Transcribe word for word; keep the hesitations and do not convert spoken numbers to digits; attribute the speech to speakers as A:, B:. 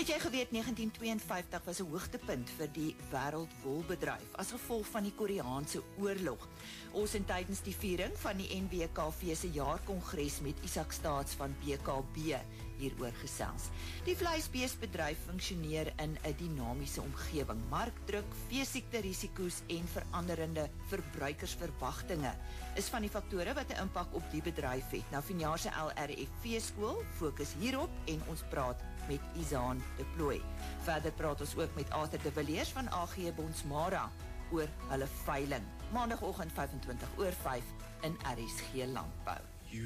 A: Het jy geweet negentien tweeënvyftig was 'n hoogtepunt vir die wêreldwolbedryf as gevolg van die Koreaanse oorlog. Ons het tydens die viering van die N W K V se jaarkongres met Isak Staats van B K B hieroor gesels. Die vleisbeesbedryf funksioneer in 'n dinamiese omgewing. Markdruk, veesiekte risiko's en veranderende verbruikersverwagtinge is van die faktore wat 'n impak op die bedryf het. Nou vanjaar se L R F V skool fokus hierop en ons praat met Izaan de Plooy. Verder praat ons ook met Arthur de Villiers van A G Bonsmara oor hulle veiling. Maandagoggend vyf en twintig oor vyf in R S G Landbou.